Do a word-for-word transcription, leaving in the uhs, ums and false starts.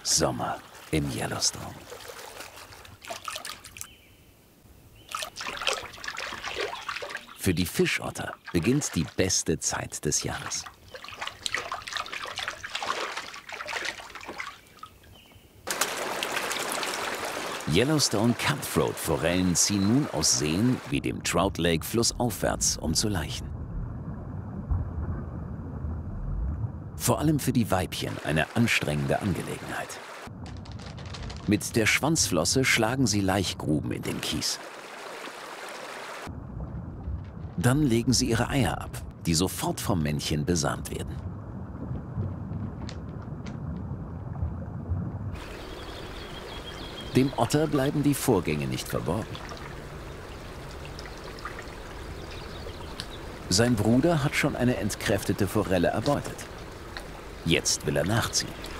Sommer im Yellowstone. Für die Fischotter beginnt die beste Zeit des Jahres. Yellowstone Cutthroat-Forellen ziehen nun aus Seen wie dem Trout Lake flussaufwärts, um zu laichen. Vor allem für die Weibchen eine anstrengende Angelegenheit. Mit der Schwanzflosse schlagen sie Laichgruben in den Kies. Dann legen sie ihre Eier ab, die sofort vom Männchen besamt werden. Dem Otter bleiben die Vorgänge nicht verborgen. Sein Bruder hat schon eine entkräftete Forelle erbeutet. Jetzt will er nachziehen.